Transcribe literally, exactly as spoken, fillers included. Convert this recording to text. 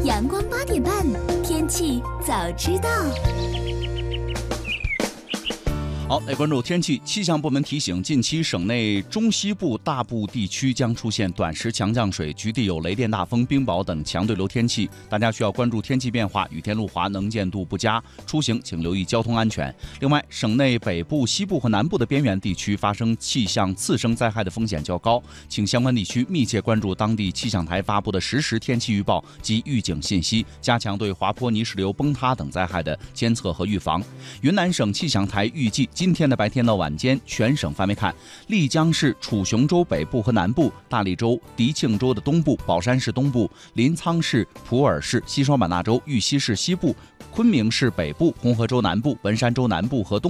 阳光八点半，天气早知道。 好，来关注天气。气象部门提醒，近期省内中西部大部地区将出现短时强降水，局地有雷电、大风、冰雹等强对流天气，大家需要关注天气变化，雨天路滑，能见度不佳，出行请留意交通安全。另外，省内北部、西部和南部的边缘地区发生气象次生灾害的风险较高，请相关地区密切关注当地气象台发布的实时天气预报及预警信息，加强对滑坡、泥石流、崩塌等灾害的监测和预防。云南省气象台预计，今天的白天到晚间，全省范围看，丽江市楚雄州北部和南部、大荔州、迪庆州的东部、宝山市东部、临沧市、普洱市、西双版纳州、玉溪市西部、昆明市北部、红河州南部、文山州南部和东